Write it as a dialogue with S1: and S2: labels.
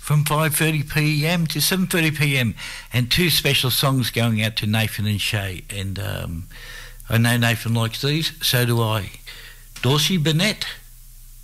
S1: from 5:30pm to 7:30pm, and two special songs going out to Nathan and Shay. And I know Nathan likes these, so do I. Dorsey Burnett,